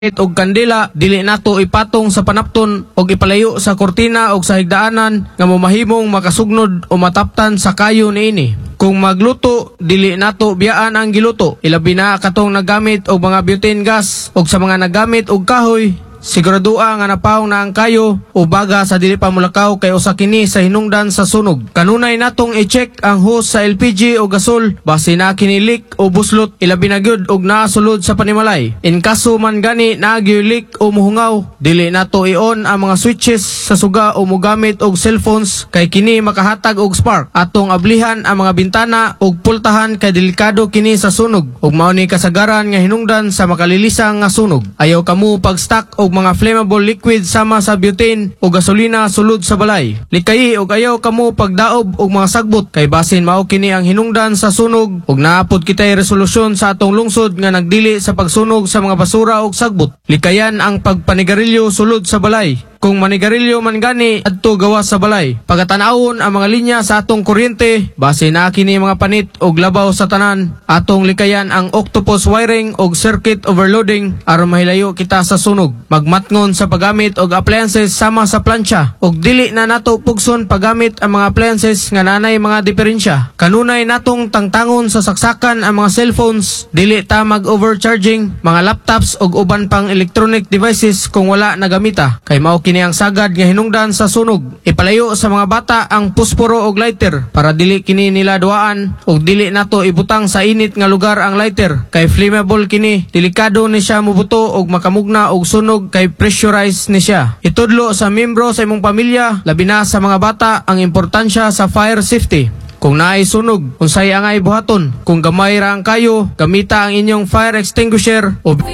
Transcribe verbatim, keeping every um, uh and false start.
og kandila dili nato ipatong sa panapton og ipalayo sa kortina og sa higdaanan nga mamahimong makasugnod o mataptan sa kayo niini. Kung magluto, dili nato biyaan ang giluto. Ilabi na katong nagamit og mga butane gas og sa mga nagamit og kahoy, siguraduha nga napaong na ang kayo o baga sa dili pa mulakaw kay usa kini sa hinungdan sa sunog. Kanunay natong i-check ang hose sa L P G o gasol base na kini leak o buslot, ilabi na gyud og naasulod sa panimalay. In kaso man gani naagyo leak o muhungaw, dili nato i-on ang mga switches sa suga o mogamit og cellphones kay kini makahatag og spark. Atong ablihan ang mga bintana og pultahan kay delikado kini sa sunog ug mao ni kasagaran nga hinungdan sa makalilisang nga sunog. Ayaw kamo pag-stock og mga flammable liquid sama sa butane o gasolina sulod sa balay. Likayi og ayaw kamo pagdaob og mga sagbot kay basin mao kini ang hinungdan sa sunog ug naapod kitay resolusyon sa atong lungsod nga nagdili sa pagsunog sa mga basura og sagbot. Likayan ang pagpanigarilyo sulod sa balay. Kung manigarilyo man gani adto gawas sa balay. Pagatan-awon ang mga linya sa atong kuryente, base na kini mga panit og labaw sa tanan. Atong likayan ang octopus wiring og circuit overloading aron mahilayo kita sa sunog. Magmatngon sa paggamit og appliances sama sa plancha og dili na nato pugson paggamit ang mga appliances nga nanay mga diferensya. Kanunay natong tangtangon sa saksakan ang mga cellphones, dili ta mag-overcharging mga laptops og uban pang electronic devices kung wala nagamita. Kay mao kini ang sagad nga hinungdan sa sunog. Ipalayo sa mga bata ang pusporo og lighter para dili kini nila duaan og dili nato ibutang sa init nga lugar ang lighter kay flammable kini. Delikado ni siya mubuto og makamugna og sunog kay pressurized ni siya. Itudlo sa miyembro sa imong pamilya, labi na sa mga bata, ang importansya sa fire safety. Kung naay sunog, unsay angay buhaton. Kung gamay ra ang kayo, gamita ang inyong fire extinguisher o